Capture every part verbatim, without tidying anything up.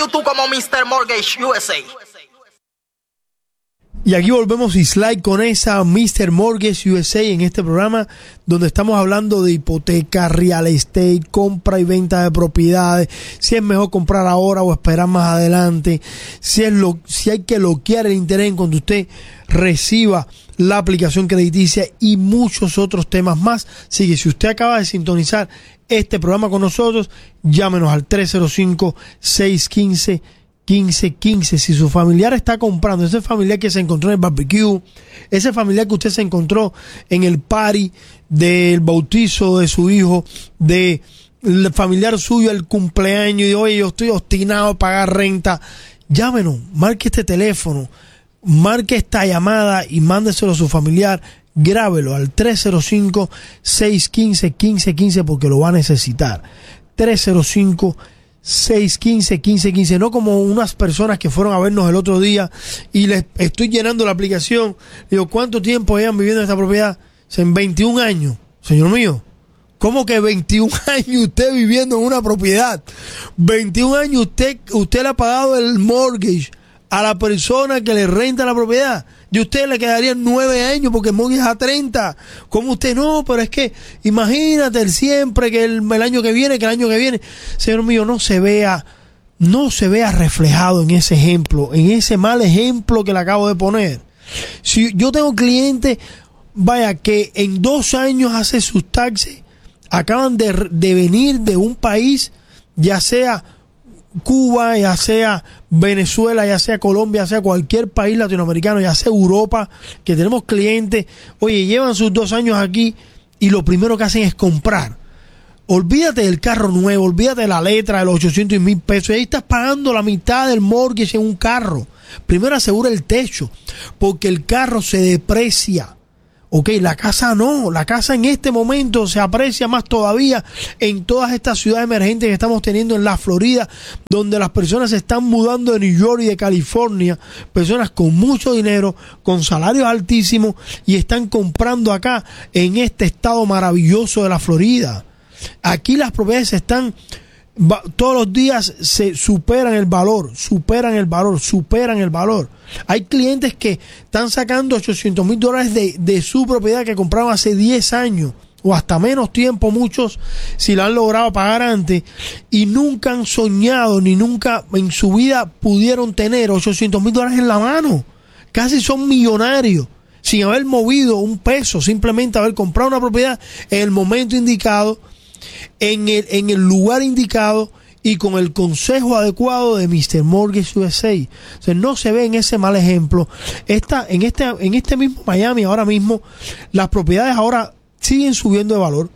YouTube como mister Mortgage U S A. Y aquí volvemos Islay con esa mister Mortgage U S A en este programa donde estamos hablando de hipoteca, real estate, compra y venta de propiedades, si es mejor comprar ahora o esperar más adelante, si es lo, si hay que bloquear el interés en cuando usted reciba la aplicación crediticia y muchos otros temas más. Así que si usted acaba de sintonizar este programa con nosotros, llámenos al tres cero cinco, seis uno cinco, quince quince. Si su familiar está comprando, ese familiar que se encontró en el barbecue, ese familiar que usted se encontró en el party del bautizo de su hijo, de el familiar suyo, el cumpleaños, y oye, yo estoy obstinado a pagar renta, llámenos, marque este teléfono, marque esta llamada y mándeselo a su familiar, grábelo al tres cero cinco, seis uno cinco, quince quince porque lo va a necesitar. tres cero cinco, seis uno cinco, quince quince, no como unas personas que fueron a vernos el otro día y les estoy llenando la aplicación. Digo, ¿cuánto tiempo llevan viviendo en esta propiedad? En veintiún años. Señor mío, ¿cómo que veintiún años usted viviendo en una propiedad? veintiún años usted, usted le ha pagado el mortgage a la persona que le renta la propiedad. Y usted le quedarían nueve años porque el mortgage es a treinta. ¿Cómo usted no? Pero es que imagínate el siempre que el, el año que viene, que el año que viene. Señor mío, no se vea, no se vea reflejado en ese ejemplo, en ese mal ejemplo que le acabo de poner. Si yo tengo clientes, vaya, que en dos años hace sus taxes, acaban de, de venir de un país, ya sea Cuba, ya sea Venezuela, ya sea Colombia, ya sea cualquier país latinoamericano, ya sea Europa, que tenemos clientes, oye, llevan sus dos años aquí y lo primero que hacen es comprar. Olvídate del carro nuevo, olvídate de la letra de los ochocientos y mil pesos, y ahí estás pagando la mitad del mortgage en un carro. Primero asegura el techo, porque el carro se deprecia. Ok, la casa no, la casa en este momento se aprecia más todavía en todas estas ciudades emergentes que estamos teniendo en la Florida, donde las personas se están mudando de New York y de California, personas con mucho dinero, con salarios altísimos, y están comprando acá en este estado maravilloso de la Florida. Aquí las propiedades están, todos los días se superan el valor, superan el valor, superan el valor. Hay clientes que están sacando ochocientos mil dólares de, de su propiedad que compraron hace diez años o hasta menos tiempo, muchos si la han logrado pagar antes, y nunca han soñado ni nunca en su vida pudieron tener ochocientos mil dólares en la mano. Casi son millonarios sin haber movido un peso, simplemente haber comprado una propiedad en el momento indicado, en el, en el lugar indicado y con el consejo adecuado de mister Mortgage U S A. O sea, no se ve en ese mal ejemplo. Esta, en, este, en este mismo Miami, ahora mismo, las propiedades ahora siguen subiendo de valor.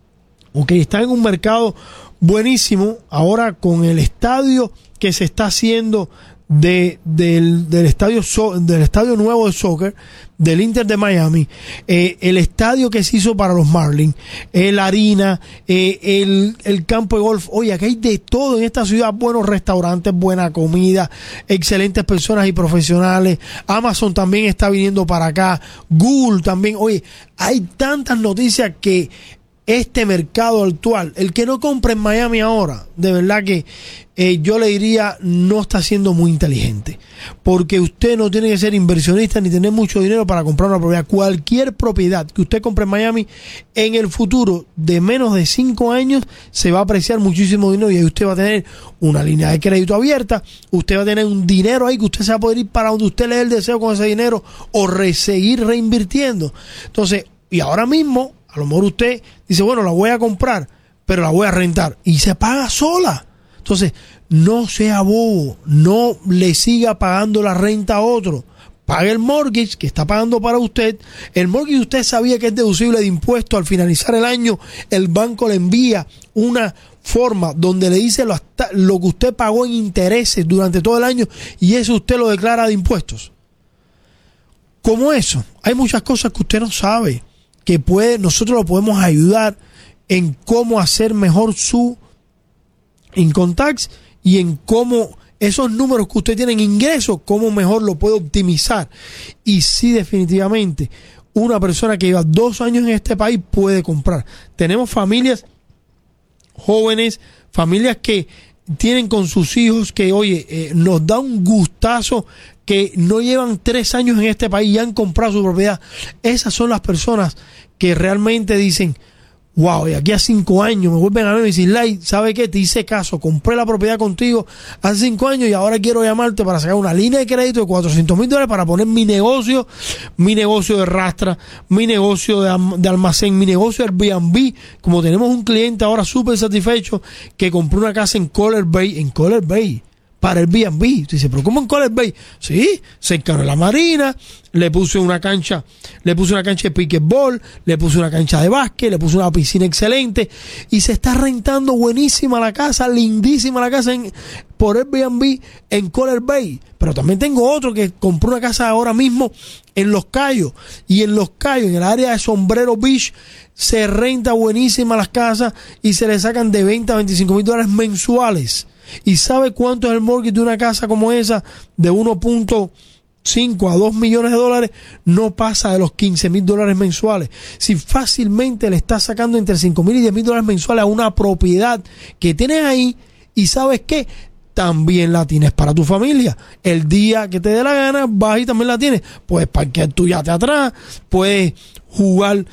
Ok, están en un mercado buenísimo. Ahora con el estadio que se está haciendo de, del, del, estadio so, del estadio nuevo de soccer del Inter de Miami, eh, el estadio que se hizo para los Marlins, eh, la harina, eh, el, el campo de golf. Oye, aquí hay de todo en esta ciudad, buenos restaurantes, buena comida, excelentes personas y profesionales. Amazon también está viniendo para acá, Google también. Oye, hay tantas noticias que este mercado actual, el que no compre en Miami ahora, de verdad que eh, yo le diría no está siendo muy inteligente, porque usted no tiene que ser inversionista ni tener mucho dinero para comprar una propiedad. Cualquier propiedad que usted compre en Miami en el futuro de menos de cinco años se va a apreciar muchísimo dinero, y ahí usted va a tener una línea de crédito abierta, usted va a tener un dinero ahí que usted se va a poder ir para donde usted le dé el deseo con ese dinero o re seguir reinvirtiendo. Entonces, y ahora mismo a lo mejor usted dice, bueno, la voy a comprar, pero la voy a rentar, y se paga sola. Entonces, no sea bobo, no le siga pagando la renta a otro. Pague el mortgage que está pagando para usted. El mortgage usted sabía que es deducible de impuestos. Al finalizar el año, el banco le envía una forma donde le dice lo, hasta, lo que usted pagó en intereses durante todo el año, y eso usted lo declara de impuestos. Como eso, hay muchas cosas que usted no sabe, que puede, nosotros lo podemos ayudar en cómo hacer mejor su income tax y en cómo esos números que usted tiene en ingresos, cómo mejor lo puede optimizar. Y sí, definitivamente, una persona que lleva dos años en este país puede comprar. Tenemos familias jóvenes, familias que tienen con sus hijos que, oye, eh, nos da un gustazo que no llevan tres años en este país y han comprado su propiedad. Esas son las personas que realmente dicen, wow, y aquí a cinco años me vuelven a ver y me dicen, Lai, ¿sabe qué? Te hice caso, compré la propiedad contigo hace cinco años y ahora quiero llamarte para sacar una línea de crédito de cuatrocientos mil dólares para poner mi negocio, mi negocio de rastra, mi negocio de, de almacén, mi negocio de Airbnb. Como tenemos un cliente ahora súper satisfecho que compró una casa en Color Bay, en Color Bay, para el Airbnb. Dice, pero ¿cómo en Color Bay? Sí, cerca de la marina, le puse una cancha, le puse una cancha de pickleball, le puse una cancha de básquet, le puse una piscina excelente y se está rentando buenísima la casa, lindísima la casa en, por Airbnb en Color Bay. Pero también tengo otro que compró una casa ahora mismo en Los Cayos, y en Los Cayos, en el área de Sombrero Beach, se renta buenísima las casas y se le sacan de veinte a veinticinco mil dólares mensuales. ¿Y sabe cuánto es el mortgage de una casa como esa? De uno punto cinco a dos millones de dólares. No pasa de los quince mil dólares mensuales. Si fácilmente le estás sacando entre cinco mil y diez mil dólares mensuales a una propiedad que tienes ahí, y ¿sabes qué? También la tienes para tu familia. El día que te dé la gana, vas y también la tienes. Puedes parquear tu yate atrás, puedes jugar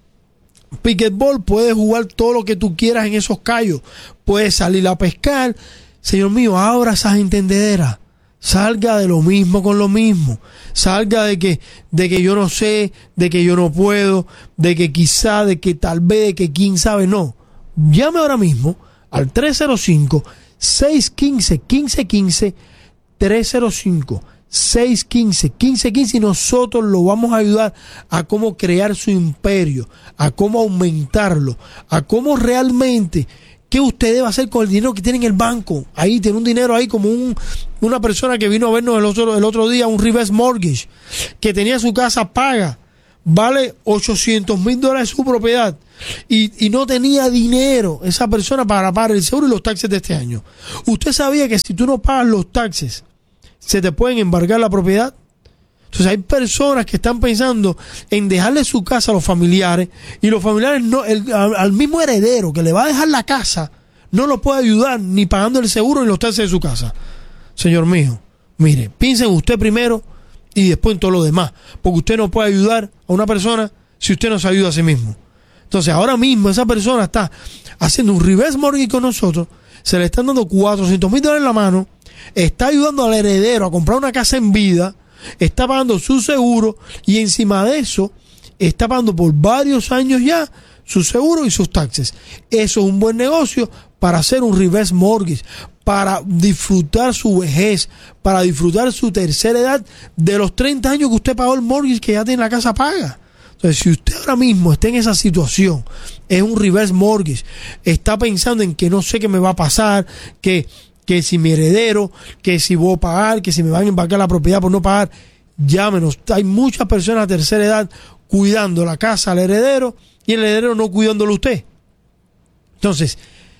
pickleball, puedes jugar todo lo que tú quieras en esos cayos, puedes salir a pescar. Señor mío, abra esas entendederas, salga de lo mismo con lo mismo, salga de que, de que yo no sé, de que yo no puedo, de que quizá, de que tal vez, de que quién sabe. No, llame ahora mismo al tres cero cinco, seis uno cinco, uno cinco uno cinco, tres cero cinco, seis uno cinco, uno cinco uno cinco, y nosotros lo vamos a ayudar a cómo crear su imperio, a cómo aumentarlo, a cómo realmente, qué usted debe hacer con el dinero que tiene en el banco. Ahí tiene un dinero ahí como un, una persona que vino a vernos el otro, el otro día, un reverse mortgage, que tenía su casa paga, vale ochocientos mil dólares su propiedad, y, y no tenía dinero esa persona para pagar el seguro y los taxes de este año. ¿Usted sabía que si tú no pagas los taxes, se te pueden embargar la propiedad? Entonces hay personas que están pensando en dejarle su casa a los familiares, y los familiares no, el, al, al mismo heredero que le va a dejar la casa no lo puede ayudar ni pagando el seguro ni los taxes de su casa. Señor mío, mire, piense en usted primero y después en todo lo demás, porque usted no puede ayudar a una persona si usted no se ayuda a sí mismo. Entonces ahora mismo esa persona está haciendo un reverse mortgage con nosotros, se le están dando cuatrocientos mil dólares en la mano, está ayudando al heredero a comprar una casa en vida, está pagando su seguro, y encima de eso está pagando por varios años ya su seguro y sus taxes. Eso es un buen negocio para hacer un reverse mortgage, para disfrutar su vejez, para disfrutar su tercera edad de los treinta años que usted pagó el mortgage que ya tiene la casa paga. Entonces, si usted ahora mismo está en esa situación, es un reverse mortgage, está pensando en que no sé qué me va a pasar, que que si mi heredero, que si voy a pagar, que si me van a embarcar la propiedad por no pagar, llámenos. Hay muchas personas de tercera edad cuidando la casa al heredero y el heredero no cuidándolo a usted. Entonces,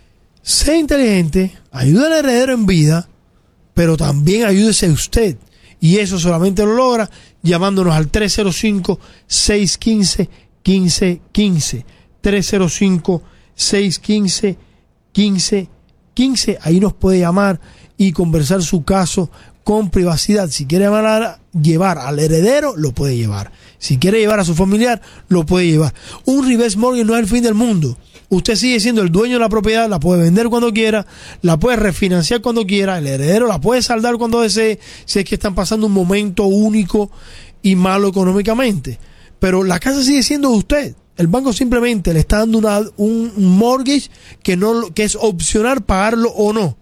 sea inteligente, ayude al heredero en vida, pero también ayúdese usted. Y eso solamente lo logra llamándonos al tres cero cinco, seis uno cinco, uno cinco uno cinco. tres cero cinco, seis uno cinco, uno cinco quince, ahí nos puede llamar y conversar su caso con privacidad. Si quiere llevar, a, llevar al heredero, lo puede llevar. Si quiere llevar a su familiar, lo puede llevar. Un reverse mortgage no es el fin del mundo. Usted sigue siendo el dueño de la propiedad, la puede vender cuando quiera, la puede refinanciar cuando quiera, el heredero la puede saldar cuando desee, si es que están pasando un momento único y malo económicamente. Pero la casa sigue siendo de usted. El banco simplemente le está dando una, un mortgage que, no, que es opcional pagarlo o no.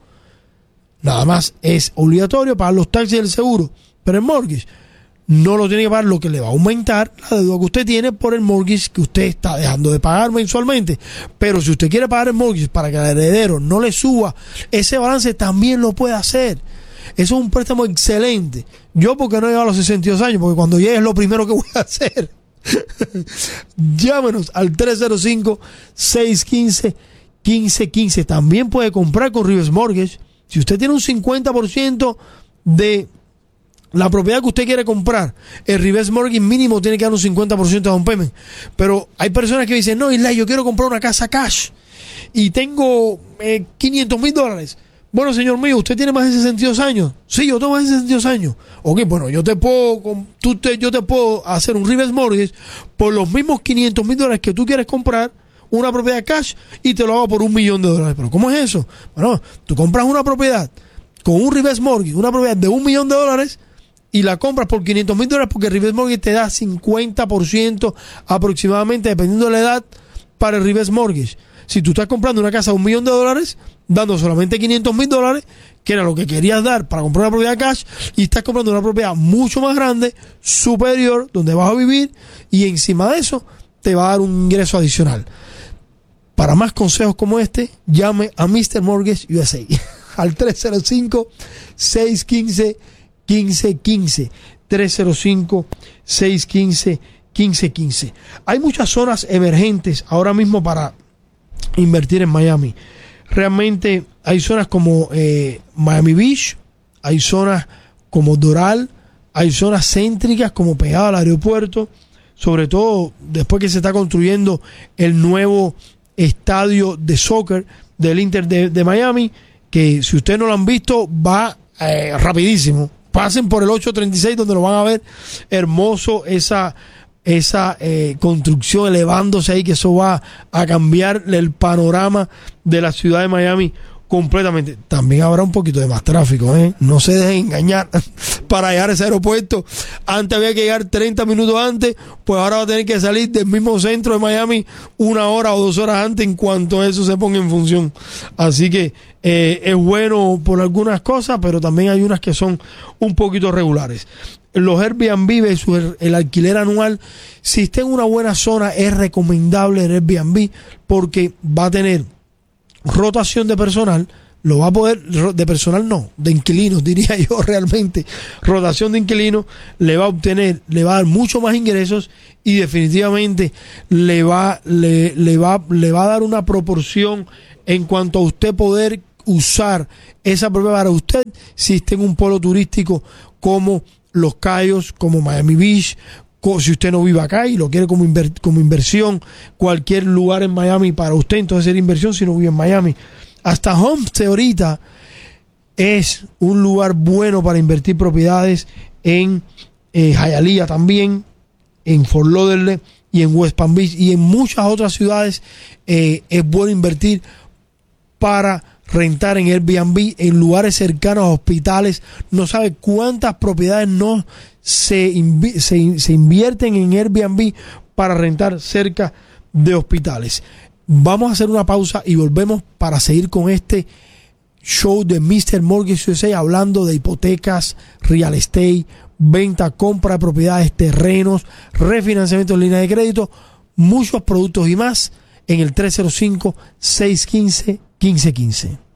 Nada más es obligatorio pagar los taxes y el seguro. Pero el mortgage no lo tiene que pagar, lo que le va a aumentar la deuda que usted tiene por el mortgage que usted está dejando de pagar mensualmente. Pero si usted quiere pagar el mortgage para que el heredero no le suba ese balance, también lo puede hacer. Eso es un préstamo excelente. Yo porque no he llegado a los sesenta y dos años, porque cuando llegue es lo primero que voy a hacer. Llámenos al tres cero cinco, seis uno cinco, uno cinco uno cinco. También puede comprar con reverse mortgage. Si usted tiene un cincuenta por ciento de la propiedad que usted quiere comprar, el reverse mortgage mínimo tiene que dar un cincuenta por ciento de down payment. Pero hay personas que dicen, no, Isla, yo quiero comprar una casa cash y tengo eh, quinientos mil dólares. Bueno, señor mío, ¿usted tiene más de sesenta y dos años? Sí, yo tengo más de sesenta y dos años. Ok, bueno, yo te puedo, tú te, yo te puedo hacer un reverse mortgage por los mismos quinientos mil dólares que tú quieres comprar una propiedad cash y te lo hago por un millón de dólares. ¿Pero cómo es eso? Bueno, tú compras una propiedad con un reverse mortgage, una propiedad de un millón de dólares y la compras por quinientos mil dólares porque el reverse mortgage te da cincuenta por ciento aproximadamente, dependiendo de la edad, para el reverse mortgage. Si tú estás comprando una casa de un millón de dólares, dando solamente quinientos mil dólares, que era lo que querías dar para comprar una propiedad cash, y estás comprando una propiedad mucho más grande, superior, donde vas a vivir, y encima de eso te va a dar un ingreso adicional. Para más consejos como este, llame a mister Mortgage U S A al tres cero cinco, seis uno cinco, uno cinco uno cinco, tres cero cinco, seis uno cinco, uno cinco uno cinco. Hay muchas zonas emergentes ahora mismo para invertir en Miami. Realmente hay zonas como eh, Miami Beach, hay zonas como Doral, hay zonas céntricas como pegado al aeropuerto, sobre todo después que se está construyendo el nuevo estadio de soccer del Inter de, de Miami, que si ustedes no lo han visto va eh, rapidísimo. Pasen por el ocho treinta y seis donde lo van a ver hermoso, esa esa eh, construcción elevándose ahí, que eso va a cambiar el panorama de la ciudad de Miami completamente. También habrá un poquito de más tráfico, ¿eh? No se dejen engañar. Para llegar a ese aeropuerto, antes había que llegar treinta minutos antes, pues ahora va a tener que salir del mismo centro de Miami una hora o dos horas antes en cuanto eso se ponga en función. Así que eh, es bueno por algunas cosas, pero también hay unas que son un poquito regulares. Los Airbnb versus el alquiler anual, si está en una buena zona, es recomendable el Airbnb porque va a tener rotación de personal, lo va a poder, de personal no, de inquilinos diría yo realmente, rotación de inquilinos, le va a obtener, le va a dar mucho más ingresos y definitivamente le va, le, le va, le va a dar una proporción en cuanto a usted poder usar esa propiedad para usted si está en un polo turístico como Los Cayos, como Miami Beach. Si usted no vive acá y lo quiere como, inver- como inversión, cualquier lugar en Miami para usted, entonces sería inversión si no vive en Miami. Hasta Homestead ahorita es un lugar bueno para invertir propiedades en eh, Hialeah también, en Fort Lauderdale y en West Palm Beach y en muchas otras ciudades. Eh, es bueno invertir para rentar en Airbnb en lugares cercanos a hospitales. No sabe cuántas propiedades no se, invi- se, se invierten en Airbnb para rentar cerca de hospitales. Vamos a hacer una pausa y volvemos para seguir con este show de mister Mortgage U S A, hablando de hipotecas, real estate, venta, compra de propiedades, terrenos, refinanciamiento en línea de crédito, muchos productos y más en el tres cero cinco, seis uno cinco, uno cinco uno cinco.